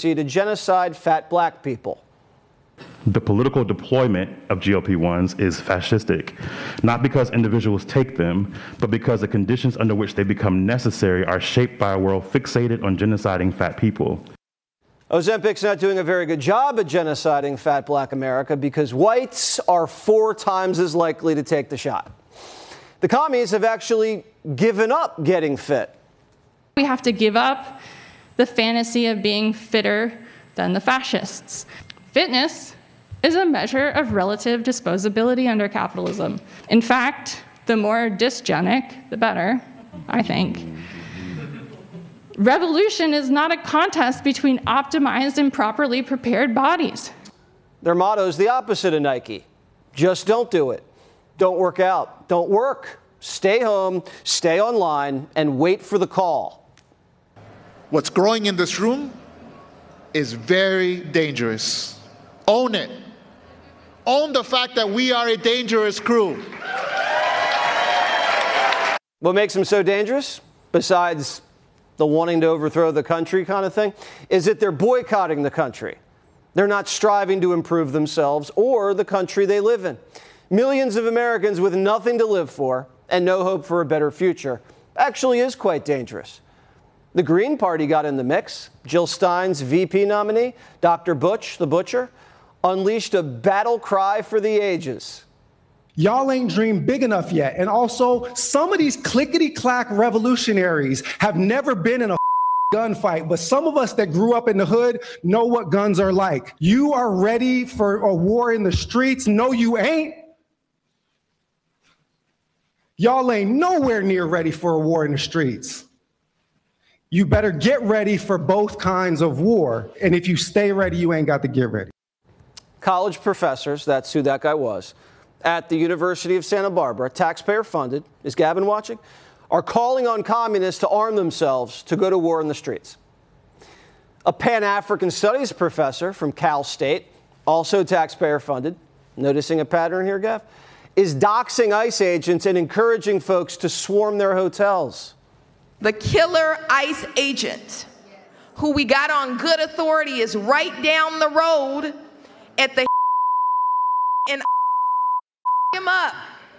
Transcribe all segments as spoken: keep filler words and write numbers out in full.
conspiracy to genocide fat black people. The political deployment of G L P ones is fascistic, not because individuals take them, but because the conditions under which they become necessary are shaped by a world fixated on genociding fat people. Ozempic's not doing a very good job at genociding fat black America because whites are four times as likely to take the shot. The commies have actually given up getting fit. We have to give up the fantasy of being fitter than the fascists. Fitness is a measure of relative disposability under capitalism. In fact, the more dysgenic, the better, I think. Revolution is not a contest between optimized and properly prepared bodies. Their motto is the opposite of Nike. Just don't do it. Don't work out. Don't work. Stay home, stay online, and wait for the call. What's growing in this room is very dangerous. Own it. Own the fact that we are a dangerous crew. What makes them so dangerous, besides the wanting to overthrow the country kind of thing, is that they're boycotting the country. They're not striving to improve themselves or the country they live in. Millions of Americans with nothing to live for and no hope for a better future actually is quite dangerous. The Green Party got in the mix. Jill Stein's V P nominee, Doctor Butch, the Butcher, unleashed a battle cry for the ages. Y'all ain't dreamed big enough yet. And also, some of these clickety-clack revolutionaries have never been in a gunfight, but some of us that grew up in the hood know what guns are like. You are ready for a war in the streets? No, you ain't. Y'all ain't nowhere near ready for a war in the streets. You better get ready for both kinds of war. And if you stay ready, you ain't got to get ready. College professors, that's who that guy was, at the University of Santa Barbara, taxpayer funded, is Gavin watching, are calling on communists to arm themselves to go to war in the streets. A Pan-African Studies professor from Cal State, also taxpayer funded, noticing a pattern here, Gav, is doxing ICE agents and encouraging folks to swarm their hotels. The killer ICE agent, who we got on good authority, is right down the road at the and him up.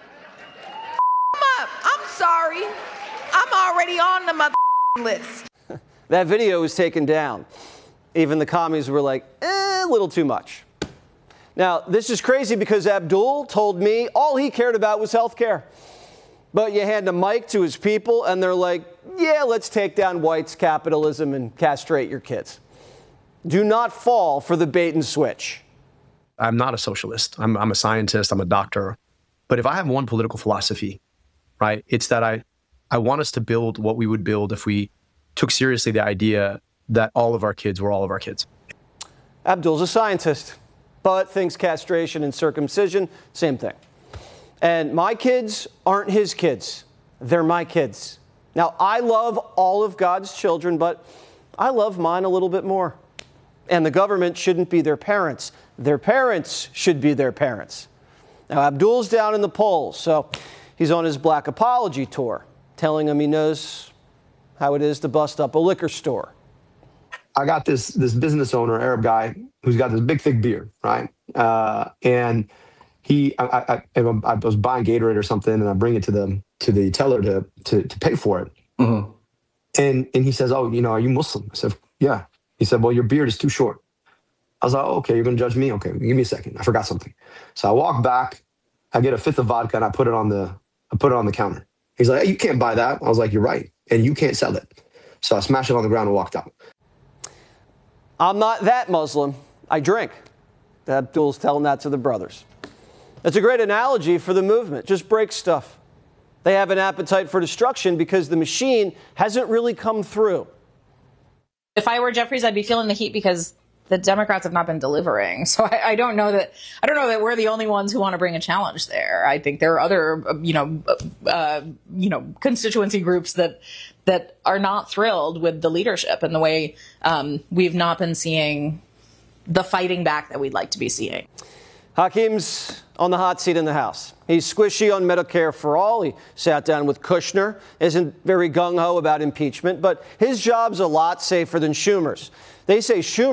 Him up. I'm sorry. I'm already on the mother list. That video was taken down. Even the commies were like, eh, a little too much. Now, this is crazy because Abdul told me all he cared about was health care. But you hand a mic to his people and they're like, yeah, let's take down whites, capitalism, and castrate your kids. Do not fall for the bait and switch. I'm not a socialist. I'm, I'm a scientist. I'm a doctor. But if I have one political philosophy, right, it's that I, I want us to build what we would build if we took seriously the idea that all of our kids were all of our kids. Abdul's a scientist, but thinks castration and circumcision, same thing. And my kids aren't his kids. They're my kids. Now, I love all of God's children, but I love mine a little bit more. And the government shouldn't be their parents. Their parents should be their parents. Now, Abdul's down in the polls, so he's on his black apology tour, telling him he knows how it is to bust up a liquor store. I got this this business owner, Arab guy, who's got this big, thick beard, right? Uh, and he, I, I, I was buying Gatorade or something, and I bring it to the to the teller to to, to pay for it. Mm-hmm. And and he says, "Oh, you know, are you Muslim?" I said, "Yeah." He said, "Well, your beard is too short." I was like, oh, okay, you're going to judge me? Okay, give me a second. I forgot something. So I walk back, I get a fifth of vodka, and I put it on the I put it on the counter. He's like, hey, you can't buy that. I was like, you're right, and you can't sell it. So I smashed it on the ground and walked out. I'm not that Muslim. I drink. Abdul's telling that to the brothers. It's a great analogy for the movement. Just break stuff. They have an appetite for destruction because the machine hasn't really come through. If I were Jeffries, I'd be feeling the heat because the Democrats have not been delivering. So I, I don't know that I don't know that we're the only ones who want to bring a challenge there. I think there are other, you know, uh, you know, constituency groups that that are not thrilled with the leadership and the way um, we've not been seeing the fighting back that we'd like to be seeing. Hakeem's on the hot seat in the House. He's squishy on Medicare for all. He sat down with Kushner, isn't very gung-ho about impeachment, but his job's a lot safer than Schumer's. They say Schumer